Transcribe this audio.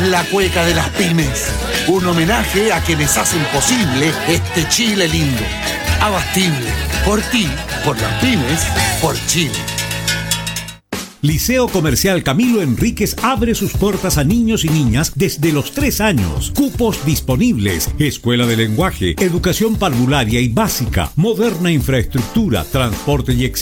La cueca de las pymes. Un homenaje a quienes hacen posible este Chile lindo. Abastible. Por ti, por las pymes, por Chile. Liceo Comercial Camilo Enríquez abre sus puertas a niños y niñas desde los 3 años. Cupos disponibles. Escuela de lenguaje, educación parvularia y básica, moderna infraestructura, transporte y